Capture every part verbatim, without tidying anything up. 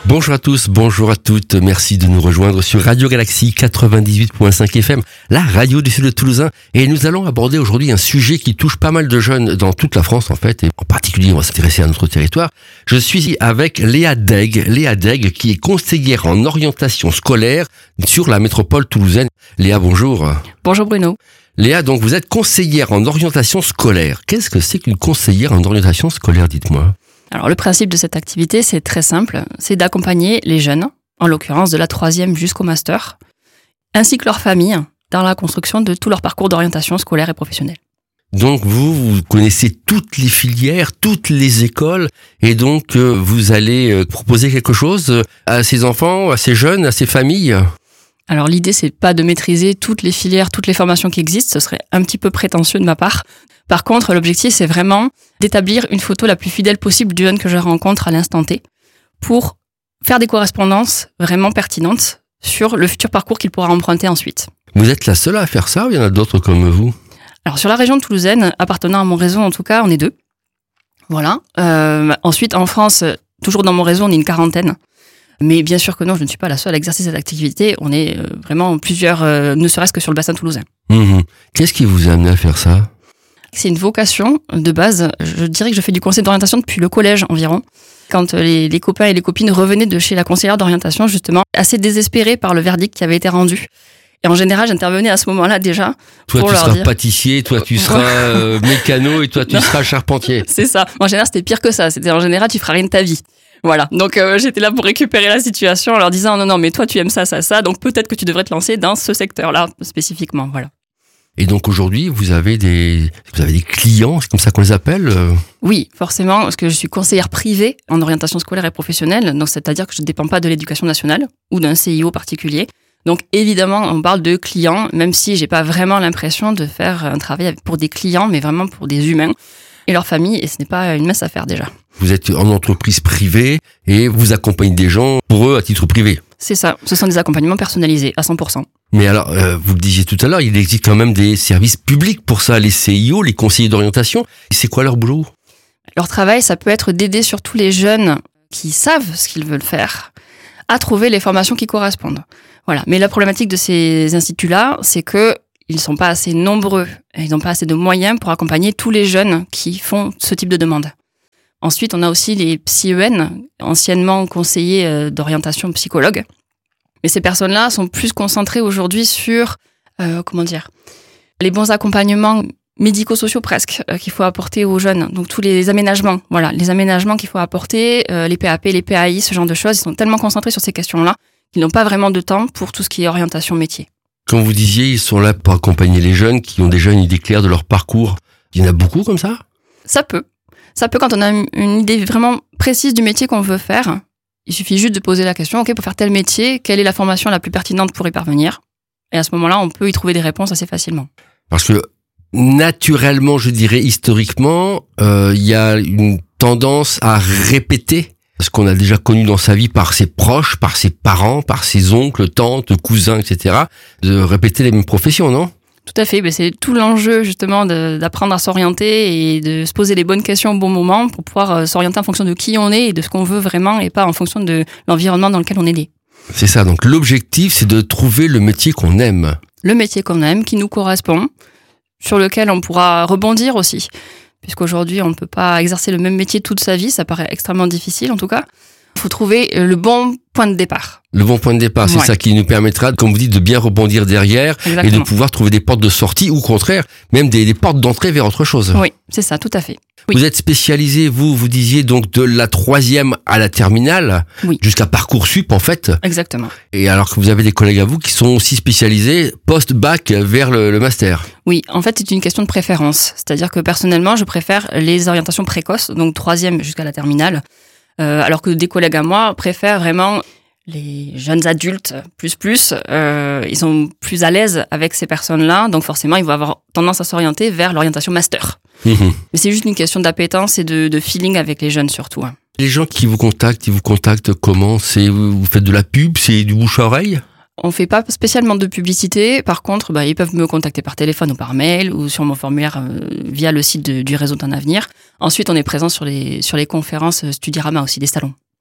Bonjour à tous, bonjour à toutes, merci de nous rejoindre sur Radio Galaxie quatre-vingt-dix-huit virgule cinq F M, la radio du sud de Toulousain, et nous allons aborder aujourd'hui un sujet qui touche pas mal de jeunes dans toute la France en fait, et en particulier on va s'intéresser à notre territoire. Je suis avec Léa Deg, Léa Deg qui est conseillère en orientation scolaire sur la métropole toulousaine. Léa, bonjour. Bonjour Bruno. Léa, donc vous êtes conseillère en orientation scolaire. Qu'est-ce que c'est qu'une conseillère en orientation scolaire, dites-moi? Alors le principe de cette activité, c'est très simple, c'est d'accompagner les jeunes, en l'occurrence de la troisième jusqu'au master, ainsi que leurs familles, dans la construction de tout leur parcours d'orientation scolaire et professionnelle. Donc vous, vous connaissez toutes les filières, toutes les écoles, et donc euh, vous allez euh, proposer quelque chose à ces enfants, à ces jeunes, à ces familles? Alors l'idée, c'est pas de maîtriser toutes les filières, toutes les formations qui existent, ce serait un petit peu prétentieux de ma part. Par contre, l'objectif, c'est vraiment d'établir une photo la plus fidèle possible du jeune que je rencontre à l'instant T pour faire des correspondances vraiment pertinentes sur le futur parcours qu'il pourra emprunter ensuite. Vous êtes la seule à faire ça ou il y en a d'autres comme vous? Alors sur la région toulousaine, appartenant à mon réseau en tout cas, on est deux. Voilà. Euh, ensuite, en France, toujours dans mon réseau, on est une quarantaine. Mais bien sûr que non, je ne suis pas la seule à exercer cette activité. On est euh, vraiment plusieurs, euh, ne serait-ce que sur le bassin toulousain. Mmh. Qu'est-ce qui vous a amené à faire ça? C'est une vocation de base. Je dirais que je fais du conseil d'orientation depuis le collège environ. Quand les, les copains et les copines revenaient de chez la conseillère d'orientation, justement, assez désespérés par le verdict qui avait été rendu. Et en général, j'intervenais à ce moment-là déjà. Toi, pour tu leur seras dire... pâtissier, toi, tu seras euh, mécano et toi, tu non. seras charpentier. C'est ça. En général, c'était pire que ça. C'était en général, tu feras rien de ta vie. Voilà. Donc, euh, j'étais là pour récupérer la situation en leur disant non, non, mais toi, tu aimes ça, ça, ça. Donc, peut-être que tu devrais te lancer dans ce secteur-là spécifiquement. Voilà. Et donc, aujourd'hui, vous avez des, vous avez des clients, c'est comme ça qu'on les appelle? Oui, forcément, parce que je suis conseillère privée en orientation scolaire et professionnelle. Donc, c'est-à-dire que je ne dépends pas de l'éducation nationale ou d'un C I O particulier. Donc, évidemment, on parle de clients, même si j'ai pas vraiment l'impression de faire un travail pour des clients, mais vraiment pour des humains et leurs familles. Et ce n'est pas une mince affaire déjà. Vous êtes en entreprise privée et vous accompagnez des gens pour eux à titre privé. C'est ça. Ce sont des accompagnements personnalisés à cent pour cent. Mais alors, euh, vous le disiez tout à l'heure, il existe quand même des services publics pour ça, les C I O, les conseillers d'orientation. C'est quoi leur boulot? Leur travail, ça peut être d'aider surtout les jeunes qui savent ce qu'ils veulent faire à trouver les formations qui correspondent. Voilà. Mais la problématique de ces instituts-là, c'est que ils sont pas assez nombreux et ils n'ont pas assez de moyens pour accompagner tous les jeunes qui font ce type de demande. Ensuite, on a aussi les psy E N, anciennement conseillers d'orientation psychologue. Mais ces personnes-là sont plus concentrées aujourd'hui sur, euh, comment dire, les bons accompagnements médico-sociaux presque euh, qu'il faut apporter aux jeunes. Donc tous les aménagements, voilà, les aménagements qu'il faut apporter, euh, les P A P, les P A I, ce genre de choses, ils sont tellement concentrés sur ces questions-là qu'ils n'ont pas vraiment de temps pour tout ce qui est orientation métier. Comme vous disiez, ils sont là pour accompagner les jeunes qui ont déjà une idée claire de leur parcours. Il y en a beaucoup comme ça? Ça peut. Ça peut quand on a une idée vraiment précise du métier qu'on veut faire. Il suffit juste de poser la question, ok, pour faire tel métier, quelle est la formation la plus pertinente pour y parvenir? Et à ce moment-là, on peut y trouver des réponses assez facilement. Parce que naturellement, je dirais historiquement, euh, il y a une tendance à répéter ce qu'on a déjà connu dans sa vie par ses proches, par ses parents, par ses oncles, tantes, cousins, et cetera. De répéter les mêmes professions, non? Tout à fait, ben c'est tout l'enjeu justement de, d'apprendre à s'orienter et de se poser les bonnes questions au bon moment pour pouvoir euh, s'orienter en fonction de qui on est et de ce qu'on veut vraiment et pas en fonction de l'environnement dans lequel on est né. C'est ça, donc l'objectif c'est de trouver le métier qu'on aime. Le métier qu'on aime, qui nous correspond, sur lequel on pourra rebondir aussi. Puisqu'aujourd'hui on ne peut pas exercer le même métier toute sa vie, ça paraît extrêmement difficile en tout cas. Il faut trouver le bon point de départ. Le bon point de départ, c'est ouais. ça qui nous permettra, comme vous dites, de bien rebondir derrière. Exactement. Et de pouvoir trouver des portes de sortie ou au contraire, même des, des portes d'entrée vers autre chose. Oui, c'est ça, tout à fait. Oui. Vous êtes spécialisé, vous, vous disiez donc de la troisième à la terminale, oui. jusqu'à Parcoursup en fait. Exactement. Et alors que vous avez des collègues à vous qui sont aussi spécialisés post-bac vers le, le master. Oui, en fait, c'est une question de préférence. C'est-à-dire que personnellement, je préfère les orientations précoces, donc troisième jusqu'à la terminale. Euh, alors que des collègues à moi préfèrent vraiment les jeunes adultes plus plus. Euh, ils sont plus à l'aise avec ces personnes-là, donc forcément ils vont avoir tendance à s'orienter vers l'orientation master. Mmh. Mais c'est juste une question d'appétence et de, de feeling avec les jeunes surtout. Les gens qui vous contactent, ils vous contactent comment? C'est vous faites de la pub, c'est du bouche à oreille? On fait pas spécialement de publicité. Par contre, bah, ils peuvent me contacter par téléphone ou par mail ou sur mon formulaire euh, via le site de, du réseau d'un avenir. Ensuite, on est présent sur les, sur les conférences Studirama aussi, des salons.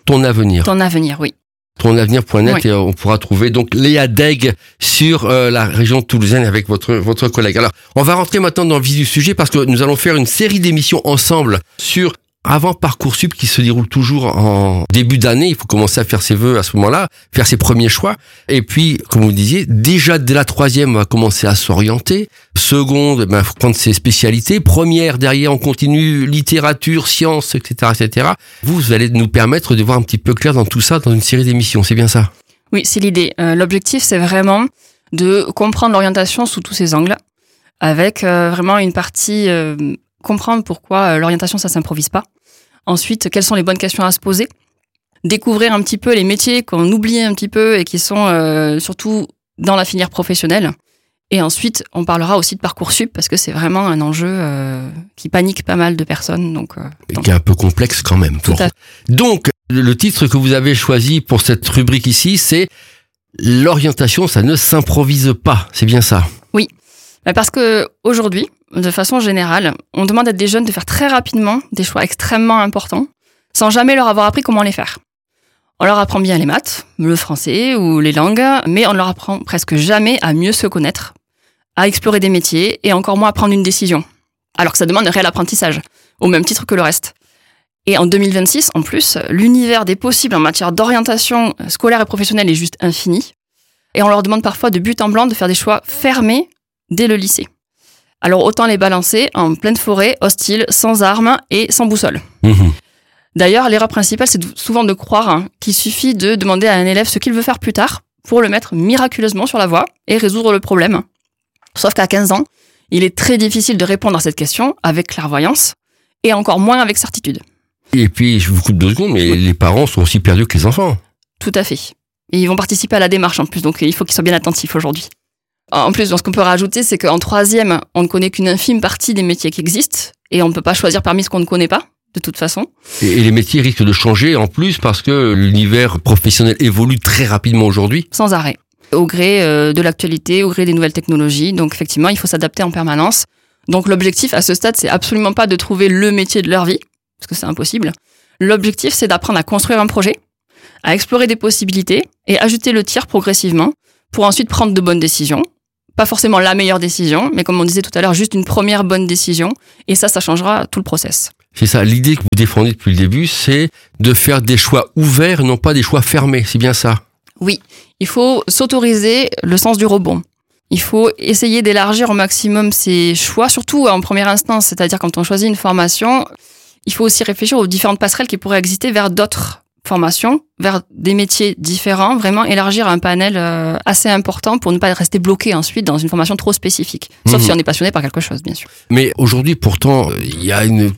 Ton Avenir. Ton Avenir, oui. ton avenir point net, oui. Et on pourra trouver donc Léa Daigle sur euh, la région toulousaine avec votre votre collègue. Alors, on va rentrer maintenant dans le vif du sujet parce que nous allons faire une série d'émissions ensemble sur avant Parcoursup qui se déroule toujours en début d'année. Il faut commencer à faire ses vœux à ce moment-là, faire ses premiers choix. Et puis, comme vous disiez, déjà dès la troisième, on va commencer à s'orienter. Seconde, ben, faut prendre ses spécialités. Première, derrière, on continue littérature, sciences, et cetera, et cetera. Vous, vous allez nous permettre de voir un petit peu clair dans tout ça dans une série d'émissions. C'est bien ça? Oui, c'est l'idée. Euh, l'objectif, c'est vraiment de comprendre l'orientation sous tous ses angles, avec euh, vraiment une partie euh, comprendre pourquoi euh, l'orientation, ça s'improvise pas. Ensuite, quelles sont les bonnes questions à se poser. Découvrir un petit peu les métiers qu'on oublie un petit peu et qui sont euh, surtout dans la filière professionnelle. Et ensuite, on parlera aussi de Parcoursup parce que c'est vraiment un enjeu euh, qui panique pas mal de personnes. Donc, euh, donc... qui est un peu complexe quand même. Tout à fait. Donc, le titre que vous avez choisi pour cette rubrique ici, c'est l'orientation, ça ne s'improvise pas. C'est bien ça? Oui, parce que aujourd'hui, de façon générale, on demande à des jeunes de faire très rapidement des choix extrêmement importants, sans jamais leur avoir appris comment les faire. On leur apprend bien les maths, le français ou les langues, mais on ne leur apprend presque jamais à mieux se connaître, à explorer des métiers et encore moins à prendre une décision. Alors que ça demande un réel apprentissage, au même titre que le reste. Et en deux mille vingt-six, en plus, l'univers des possibles en matière d'orientation scolaire et professionnelle est juste infini. Et on leur demande parfois de but en blanc de faire des choix fermés dès le lycée. Alors autant les balancer en pleine forêt, hostile, sans armes et sans boussole. Mmh. D'ailleurs, l'erreur principale, c'est souvent de croire hein, qu'il suffit de demander à un élève ce qu'il veut faire plus tard pour le mettre miraculeusement sur la voie et résoudre le problème. Sauf qu'à quinze ans, il est très difficile de répondre à cette question avec clairvoyance et encore moins avec certitude. Et puis, je vous coupe deux secondes, mais les parents sont aussi perdus que les enfants. Tout à fait. Et ils vont participer à la démarche en plus, donc il faut qu'ils soient bien attentifs aujourd'hui. En plus, ce qu'on peut rajouter, c'est qu'en troisième, on ne connaît qu'une infime partie des métiers qui existent et on ne peut pas choisir parmi ce qu'on ne connaît pas, de toute façon. Et les métiers risquent de changer en plus parce que l'univers professionnel évolue très rapidement aujourd'hui. Sans arrêt. Au gré de l'actualité, au gré des nouvelles technologies. Donc effectivement, il faut s'adapter en permanence. Donc l'objectif à ce stade, c'est absolument pas de trouver le métier de leur vie, parce que c'est impossible. L'objectif, c'est d'apprendre à construire un projet, à explorer des possibilités et ajouter le tir progressivement pour ensuite prendre de bonnes décisions. Pas forcément la meilleure décision, mais comme on disait tout à l'heure, juste une première bonne décision. Et ça, ça changera tout le process. C'est ça, l'idée que vous défendez depuis le début, c'est de faire des choix ouverts, non pas des choix fermés. C'est bien ça? Oui, il faut s'autoriser le sens du rebond. Il faut essayer d'élargir au maximum ses choix, surtout en première instance. C'est-à-dire quand on choisit une formation, il faut aussi réfléchir aux différentes passerelles qui pourraient exister vers d'autres formation vers des métiers différents, vraiment élargir un panel euh, assez important pour ne pas rester bloqué ensuite dans une formation trop spécifique. Sauf mmh. si on est passionné par quelque chose, bien sûr. Mais aujourd'hui, pourtant, il y a une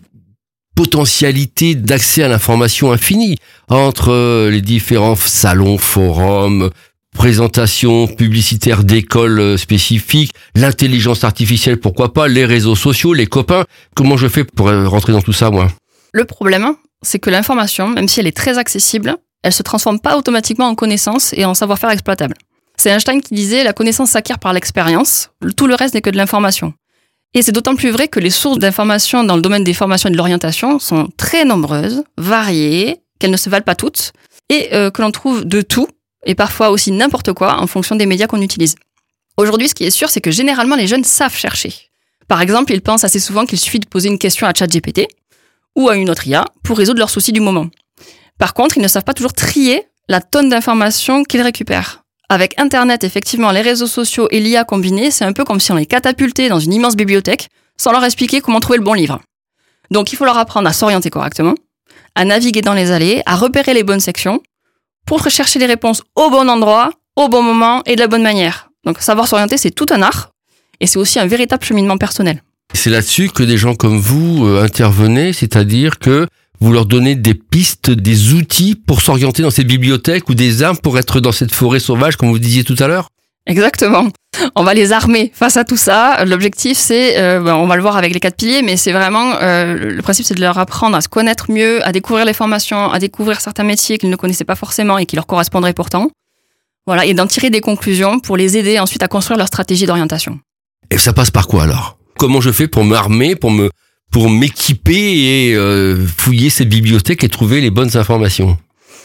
potentialité d'accès à l'information infinie entre les différents salons, forums, présentations publicitaires d'écoles spécifiques, l'intelligence artificielle, pourquoi pas, les réseaux sociaux, les copains. Comment je fais pour rentrer dans tout ça, moi? Le problème, c'est que l'information, même si elle est très accessible, elle se transforme pas automatiquement en connaissance et en savoir-faire exploitable. C'est Einstein qui disait « la connaissance s'acquiert par l'expérience, tout le reste n'est que de l'information ». Et c'est d'autant plus vrai que les sources d'information dans le domaine des formations et de l'orientation sont très nombreuses, variées, qu'elles ne se valent pas toutes, et euh, que l'on trouve de tout, et parfois aussi n'importe quoi, en fonction des médias qu'on utilise. Aujourd'hui, ce qui est sûr, c'est que généralement, les jeunes savent chercher. Par exemple, ils pensent assez souvent qu'il suffit de poser une question à ChatGPT, ou à une autre I A pour résoudre leurs soucis du moment. Par contre, ils ne savent pas toujours trier la tonne d'informations qu'ils récupèrent. Avec Internet, effectivement, les réseaux sociaux et l'I A combinés, c'est un peu comme si on les catapultait dans une immense bibliothèque sans leur expliquer comment trouver le bon livre. Donc il faut leur apprendre à s'orienter correctement, à naviguer dans les allées, à repérer les bonnes sections pour rechercher les réponses au bon endroit, au bon moment et de la bonne manière. Donc savoir s'orienter, c'est tout un art et c'est aussi un véritable cheminement personnel. C'est là-dessus que des gens comme vous euh, intervenez, c'est-à-dire que vous leur donnez des pistes, des outils pour s'orienter dans cette bibliothèque ou des armes pour être dans cette forêt sauvage, comme vous disiez tout à l'heure? Exactement. On va les armer face à tout ça. L'objectif, c'est, euh, ben, on va le voir avec les quatre piliers, mais c'est vraiment, euh, le principe, c'est de leur apprendre à se connaître mieux, à découvrir les formations, à découvrir certains métiers qu'ils ne connaissaient pas forcément et qui leur correspondraient pourtant. Voilà, et d'en tirer des conclusions pour les aider ensuite à construire leur stratégie d'orientation. Et ça passe par quoi alors? Comment je fais pour m'armer, pour me, pour m'équiper et euh, fouiller cette bibliothèque et trouver les bonnes informations?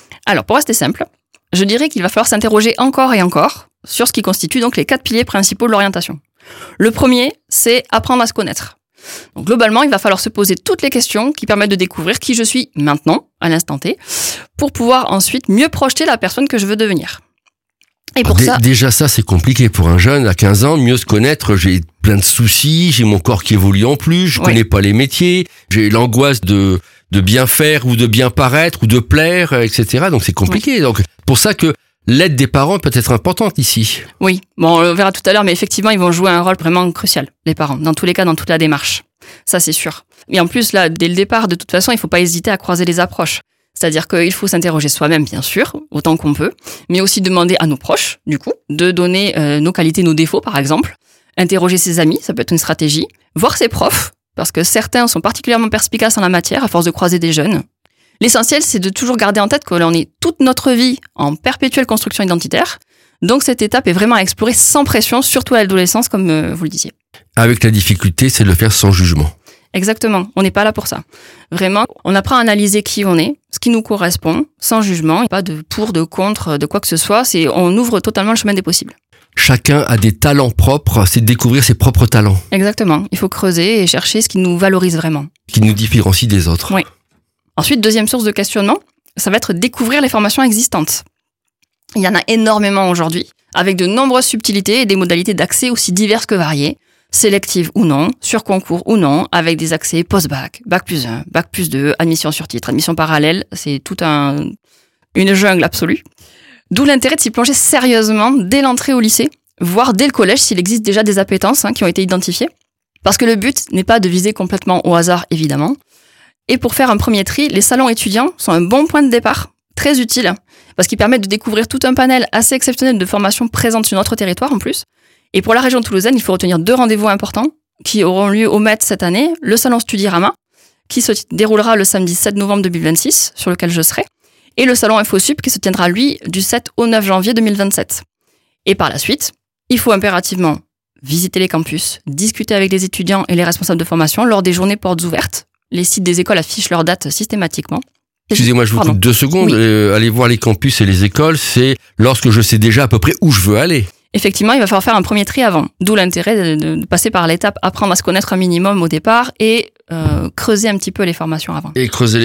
Alors, pour rester simple, je dirais qu'il va falloir s'interroger encore et encore sur ce qui constitue donc les quatre piliers principaux de l'orientation. Le premier, c'est apprendre à se connaître. Donc, globalement, il va falloir se poser toutes les questions qui permettent de découvrir qui je suis maintenant, à l'instant T, pour pouvoir ensuite mieux projeter la personne que je veux devenir. Et pour Dé- ça, Déjà ça, c'est compliqué pour un jeune à quinze ans, mieux se connaître. J'ai plein de soucis, j'ai mon corps qui évolue en plus, je Oui. connais pas les métiers, j'ai l'angoisse de de bien faire ou de bien paraître ou de plaire, et cetera. Donc c'est compliqué. Donc pour ça que l'aide des parents peut être importante ici. oui, bon, on le verra tout à l'heure, mais effectivement, ils vont jouer un rôle vraiment crucial, les parents, dans tous les cas, dans toute la démarche. Ça, c'est sûr. Et en plus, là, dès le départ, de toute façon, il faut pas hésiter à croiser les approches. C'est-à-dire qu'il faut s'interroger soi-même, bien sûr, autant qu'on peut, mais aussi demander à nos proches, du coup, de donner euh, nos qualités, nos défauts, par exemple. Interroger ses amis, ça peut être une stratégie. Voir ses profs, parce que certains sont particulièrement perspicaces en la matière, à force de croiser des jeunes. L'essentiel, c'est de toujours garder en tête que l'on est toute notre vie en perpétuelle construction identitaire. Donc, cette étape est vraiment à explorer sans pression, surtout à l'adolescence, comme euh, vous le disiez. Avec la difficulté, c'est de le faire sans jugement. Exactement, on n'est pas là pour ça. Vraiment, on apprend à analyser qui on est, ce qui nous correspond, sans jugement, et pas de pour, de contre, de quoi que ce soit. C'est, on ouvre totalement le chemin des possibles. Chacun a des talents propres, c'est découvrir ses propres talents Exactement, il faut creuser et chercher ce qui nous valorise vraiment. qui nous différencient des autres. Oui. Ensuite, deuxième source de questionnement, ça va être découvrir les formations existantes. Il y en a énormément aujourd'hui, avec de nombreuses subtilités et des modalités d'accès aussi diverses que variées, sélectives ou non, sur concours ou non, avec des accès post-bac, bac plus un, bac plus deux, admission sur titre, admission parallèle, c'est tout un, une jungle absolue. D'où l'intérêt de s'y plonger sérieusement dès l'entrée au lycée, voire dès le collège s'il existe déjà des appétences hein, qui ont été identifiées. Parce que le but n'est pas de viser complètement au hasard, évidemment. Et pour faire un premier tri, les salons étudiants sont un bon point de départ, très utile, parce qu'ils permettent de découvrir tout un panel assez exceptionnel de formations présentes sur notre territoire en plus. Et pour la région toulousaine, il faut retenir deux rendez-vous importants qui auront lieu au M E T cette année. Le salon Studirama, qui se déroulera le samedi sept novembre deux mille vingt-six, sur lequel je serai, et le salon InfoSup, qui se tiendra, lui, du sept au neuf janvier deux mille vingt-sept. Et par la suite, il faut impérativement visiter les campus, discuter avec les étudiants et les responsables de formation lors des journées portes ouvertes. Les sites des écoles affichent leurs dates systématiquement. Excusez-moi, je vous Pardon. coupe deux secondes. Oui. Euh, aller voir les campus et les écoles, c'est lorsque je sais déjà à peu près où je veux aller. Effectivement, il va falloir faire un premier tri avant. D'où l'intérêt de, de passer par l'étape apprendre à se connaître un minimum au départ et euh, creuser un petit peu les formations avant. Et creuser